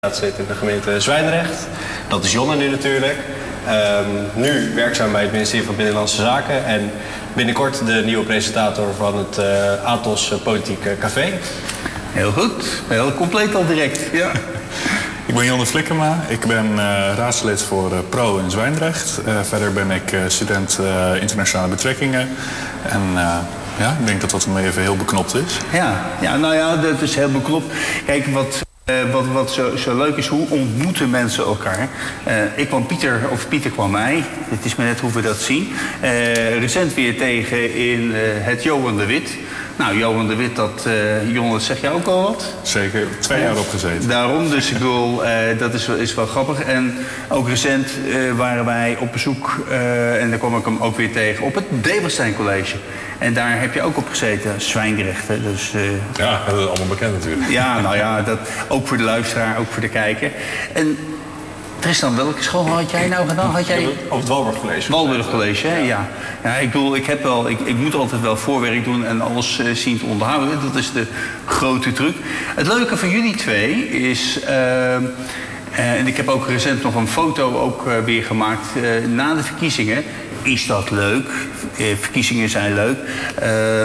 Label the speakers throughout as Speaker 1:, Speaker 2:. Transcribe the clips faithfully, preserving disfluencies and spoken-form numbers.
Speaker 1: Zit in de gemeente Zwijndrecht. Dat is Jonne nu natuurlijk. Um, nu werkzaam bij het ministerie van Binnenlandse Zaken. En binnenkort de nieuwe presentator van het uh, Athos Politiek Café.
Speaker 2: Heel goed. Heel compleet al direct. Ja.
Speaker 3: Ik ben Jonne Flikkema. Ik ben uh, raadslid voor uh, Pro in Zwijndrecht. Uh, verder ben ik uh, student uh, internationale betrekkingen. En uh, ja, ik denk dat dat een even heel beknopt is.
Speaker 2: Ja, ja, nou ja, dat is heel beknopt. Kijk, wat... Uh, wat wat zo, zo leuk is, hoe ontmoeten mensen elkaar? Uh, ik kwam Pieter, of Pieter kwam mij. Het is maar net hoe we dat zien. Uh, recent weer tegen in uh, het Johan de Wit. Nou, Johan de Wit, dat, uh, Jonne, dat zeg jij ook al wat?
Speaker 3: Zeker, twee jaar opgezeten.
Speaker 2: Daarom, dus ik bedoel, uh, dat is, is wel grappig. En ook recent uh, waren wij op bezoek, uh, en daar kwam ik hem ook weer tegen, op het Deverstein College. En daar heb je ook op gezeten, Zwijndrecht. Dus, uh,
Speaker 4: ja, dat is allemaal bekend natuurlijk.
Speaker 2: Ja, nou ja, dat, ook voor de luisteraar, ook voor de kijker. En Tristan, welke school had jij nou gedaan? Had jij...
Speaker 1: Op het Walburg College.
Speaker 2: Walburg College, hè? Ja. Ja, ik bedoel, ik, heb wel, ik, ik moet altijd wel voorwerk doen en alles uh, zien te onderhouden. Dat is de grote truc. Het leuke van jullie twee is... Uh, uh, en ik heb ook recent nog een foto ook uh, weer gemaakt uh, na de verkiezingen. Is dat leuk? Uh, verkiezingen zijn leuk. Uh,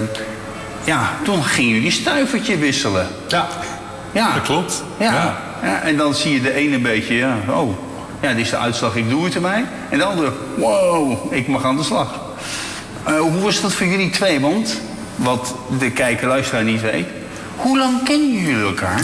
Speaker 2: ja, toen gingen jullie stuivertje wisselen.
Speaker 1: Ja,
Speaker 2: ja.
Speaker 3: Dat klopt.
Speaker 2: Ja.
Speaker 3: Ja.
Speaker 2: Ja, en dan zie je de ene een beetje, ja, oh, ja, dit is de uitslag, ik doe het ermee. En de andere, wow, ik mag aan de slag. Uh, hoe was dat voor jullie twee? Want, wat de kijker, luisteraar niet weet, hoe lang kennen jullie elkaar?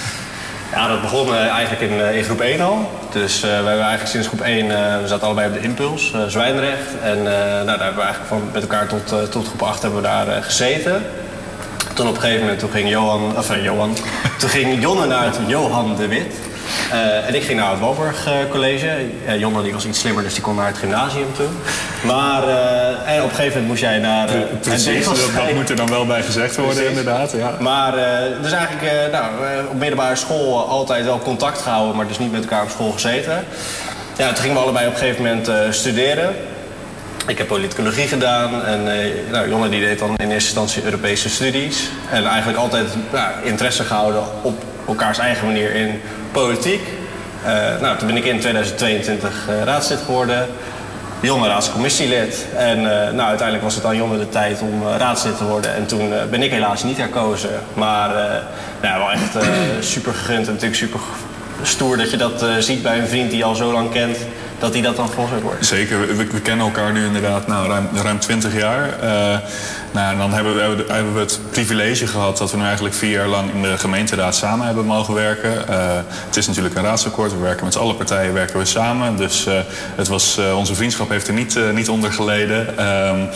Speaker 1: Ja, dat begon uh, eigenlijk in, uh, in groep één al. Dus uh, we hebben eigenlijk sinds groep één, uh, we zaten allebei op de Impuls, uh, Zwijndrecht. En uh, nou, daar hebben we eigenlijk van met elkaar tot, uh, tot groep acht hebben we daar uh, gezeten. Toen op een gegeven moment toen ging Johan, of uh, Johan, toen ging Jonne naar het Johan de Wit. Uh, en ik ging naar het Walburg uh, College. Uh, Jonne die was iets slimmer, dus die kon naar het gymnasium toe. Maar uh, en op een gegeven moment moest jij naar... Uh,
Speaker 3: Precies, dat, dat moet er dan wel bij gezegd worden. Precies. Inderdaad. Ja.
Speaker 1: Maar uh, dus eigenlijk uh, nou, uh, op middelbare school altijd wel contact gehouden, maar dus niet met elkaar op school gezeten. Ja, toen gingen we allebei op een gegeven moment uh, studeren. Ik heb politicologie gedaan en uh, nou, Jonne die deed dan in eerste instantie Europese studies. En eigenlijk altijd nou, interesse gehouden op elkaars eigen manier in politiek. Uh, nou, toen ben ik in tweeduizend tweeëntwintig uh, raadslid geworden. Jonne raadscommissielid. En uh, nou, uiteindelijk was het aan Jonne de tijd om uh, raadslid te worden. En toen uh, ben ik helaas niet herkozen. Maar uh, nou, wel echt uh, super gegund en natuurlijk super stoer dat je dat uh, ziet bij een vriend die je al zo lang kent. Dat hij dat dan volgens wordt.
Speaker 3: Zeker, we, we kennen elkaar nu inderdaad nou, ruim, ruim twintig jaar. Uh, nou, en dan hebben we, hebben we het privilege gehad dat we nu eigenlijk vier jaar lang in de gemeenteraad samen hebben mogen werken. Uh, het is natuurlijk een raadsakkoord, we werken met alle partijen werken we samen. Dus uh, het was, uh, onze vriendschap heeft er niet, uh, niet onder geleden. Uh,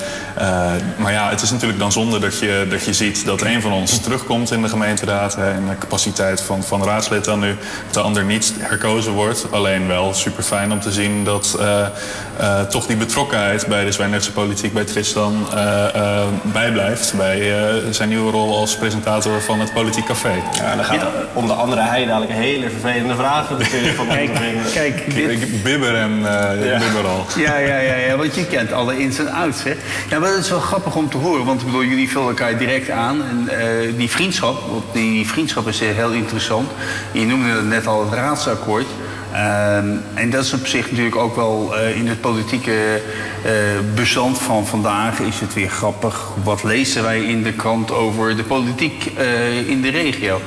Speaker 3: uh, maar ja, het is natuurlijk dan zonde dat je, dat je ziet dat een van ons terugkomt in de gemeenteraad. Hè, in de capaciteit van, van raadslid dan nu. Dat de ander niet herkozen wordt. Alleen wel super fijn om te zien dat uh, uh, toch die betrokkenheid bij de Zwijndrechtse politiek bij Tristan uh, uh, bijblijft bij uh, zijn nieuwe rol als presentator van het Politiek Café.
Speaker 1: Ja, dan gaat het ja. om de andere hij dadelijk hele vervelende vragen natuurlijk van
Speaker 2: kijk, kijk, dit...
Speaker 3: Ik bibber hem uh, ja. bibber al.
Speaker 2: Ja, ja, ja, ja, want je kent alle ins en outs, hè. Ja, maar dat is wel grappig om te horen, want ik bedoel, jullie vullen elkaar direct aan. En uh, die vriendschap, die vriendschap is heel interessant. Je noemde het net al het raadsakkoord. Um, en dat is op zich natuurlijk ook wel uh, in het politieke uh, bestand van vandaag is het weer grappig. Wat lezen wij in de krant over de politiek uh, in de regio?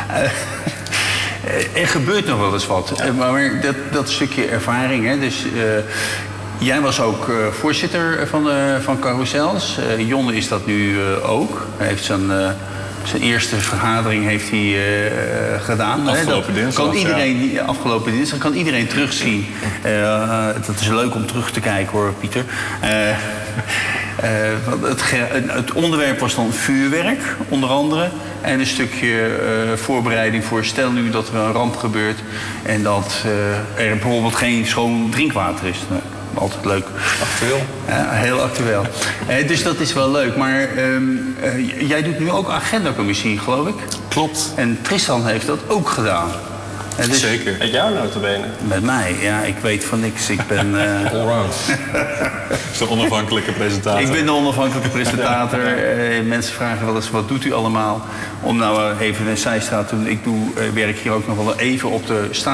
Speaker 2: Uh, er gebeurt nog wel eens wat. Uh, maar dat, dat stukje ervaring, hè, dus... Uh, Jij was ook uh, voorzitter van, uh, van Carousels. Uh, Jonne is dat nu uh, ook. Hij heeft zijn... Uh, Zijn eerste vergadering heeft hij uh, gedaan.
Speaker 3: Afgelopen dinsdag.
Speaker 2: Kan iedereen, ja. Afgelopen dinsdag kan iedereen terugzien. Uh, dat is leuk om terug te kijken hoor, Pieter. Uh, uh, het, het onderwerp was dan vuurwerk, onder andere. En een stukje uh, voorbereiding voor stel nu dat er een ramp gebeurt. En dat uh, er bijvoorbeeld geen schoon drinkwater is. Altijd leuk.
Speaker 4: Actueel.
Speaker 2: Ja, heel actueel. Eh, dus dat is wel leuk. Maar um, uh, jij doet nu ook agendacommissie, geloof ik?
Speaker 3: Klopt.
Speaker 2: En Tristan heeft dat ook gedaan. Het is
Speaker 3: Zeker.
Speaker 1: Met jou notabene.
Speaker 2: met mij, ja, ik weet van niks. Ik ben, eh,
Speaker 4: Allround.
Speaker 3: is een onafhankelijke presentator.
Speaker 2: ik ben de onafhankelijke presentator. Eh, mensen vragen wel eens, wat doet u allemaal? Om nou eh, even een zijstraat te doen. Ik doe, eh, werk hier ook nog wel even op de